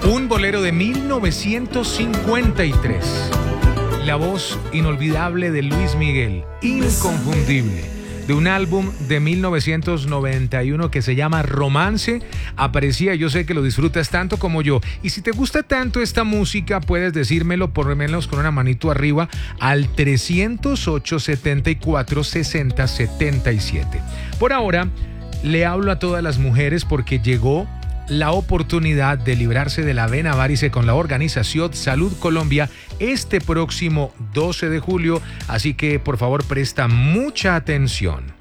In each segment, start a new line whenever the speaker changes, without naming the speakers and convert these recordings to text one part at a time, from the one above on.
Un bolero de 1953. La voz inolvidable de Luis Miguel, inconfundible, de un álbum de 1991 que se llama Romance. Aparecía, yo sé que lo disfrutas tanto como yo. Y si te gusta tanto esta música, puedes decírmelo por lo menos con una manito arriba al 308-74-60-77. Por ahora, le hablo a todas las mujeres porque llegó la oportunidad de librarse de la vena varice con la organización Salud Colombia este próximo 12 de julio, así que por favor presta mucha atención.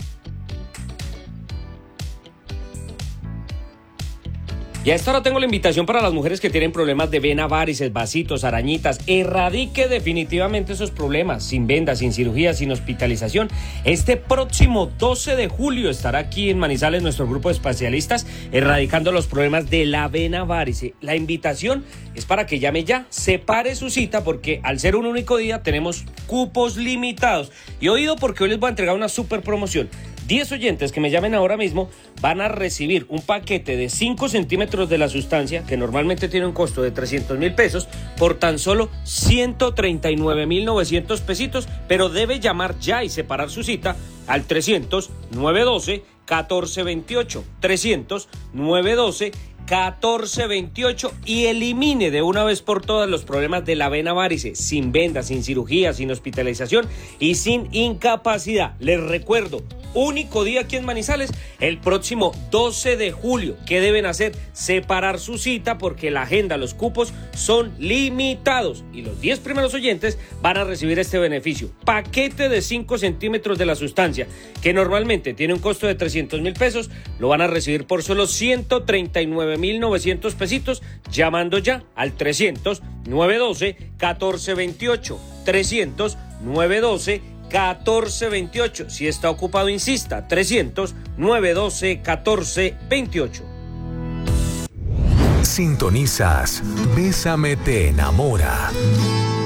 Y a esta hora tengo la invitación para las mujeres que tienen problemas de vena, varices, vasitos, arañitas. Erradique definitivamente esos problemas, sin vendas, sin cirugía, sin hospitalización. Este próximo 12 de julio estará aquí en Manizales nuestro grupo de especialistas erradicando los problemas de la vena varice. La invitación es para que llame ya, separe su cita porque al ser un único día tenemos cupos limitados. Y oído porque hoy les voy a entregar una super promoción. 10 oyentes que me llamen ahora mismo van a recibir un paquete de 5 centímetros de la sustancia que normalmente tiene un costo de 300,000 pesos por tan solo 139,900 pesitos, pero debe llamar ya y separar su cita al 300-912-1428, 300-912-1428 y elimine de una vez por todas los problemas de la vena varice, sin venda, sin cirugía, sin hospitalización y sin incapacidad. Les recuerdo, único día aquí en Manizales, el próximo 12 de julio. ¿Qué deben hacer? Separar su cita porque la agenda, los cupos son limitados y los 10 primeros oyentes van a recibir este beneficio. Paquete de 5 centímetros de la sustancia que normalmente tiene un costo de 300,000 pesos, lo van a recibir por solo 139,900 pesitos llamando ya al 300-912-1428, 300-912-1428. Si está ocupado, insista, 300-912-1428.
Sintonizas Bésame te enamora.